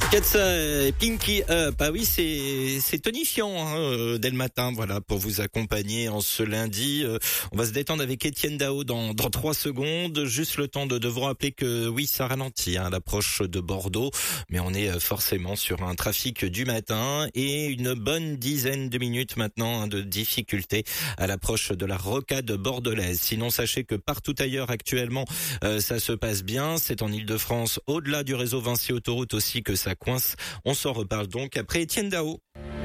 Katsa, Pinky Up, ah oui c'est tonifiant dès le matin, voilà, pour vous accompagner en ce lundi. On va se détendre avec Étienne Dao dans 3 secondes, juste le temps de vous rappeler que oui ça ralentit à l'approche de Bordeaux, mais on est forcément sur un trafic du matin et une bonne dizaine de minutes maintenant de difficultés à l'approche de la rocade bordelaise. Sinon sachez que partout ailleurs actuellement ça se passe bien, c'est en Île-de-France, au-delà du réseau Vinci Autoroute aussi que ça coince. On s'en reparle donc après Étienne Dao.